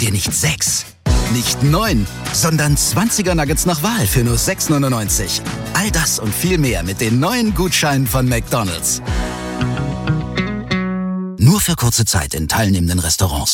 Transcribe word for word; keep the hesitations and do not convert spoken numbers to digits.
dir nicht sechs, nicht neun, sondern zwanziger Nuggets nach Wahl für nur sechs neunundneunzig. All das und viel mehr mit den neuen Gutscheinen von McDonald's. Nur für kurze Zeit in teilnehmenden Restaurants.